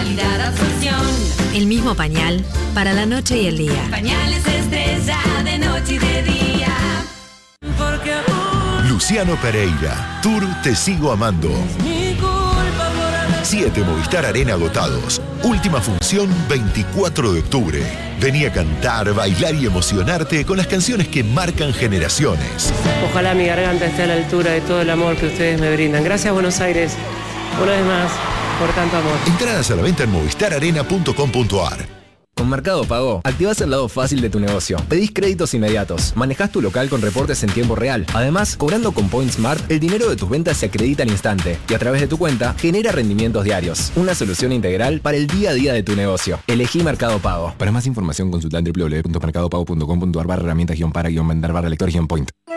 calidad, absorción. El mismo pañal para la noche y el día. Pañales Estrella, de noche y de día. Porque Luciano Pereira, Tour Te Sigo Amando. 7 Movistar Arena agotados. Última función 24 de octubre. Vení a cantar, bailar y emocionarte con las canciones que marcan generaciones. Ojalá mi garganta esté a la altura de todo el amor que ustedes me brindan. Gracias, Buenos Aires, una vez más, por tanto amor. Entradas a la venta en movistararena.com.ar. Con Mercado Pago, activás el lado fácil de tu negocio. Pedís créditos inmediatos, manejás tu local con reportes en tiempo real. Además, cobrando con Point Smart, el dinero de tus ventas se acredita al instante y a través de tu cuenta genera rendimientos diarios. Una solución integral para el día a día de tu negocio. Elegí Mercado Pago. Para más información consulta en www.mercadopago.com.ar/herramientas-para-vender-lector-point.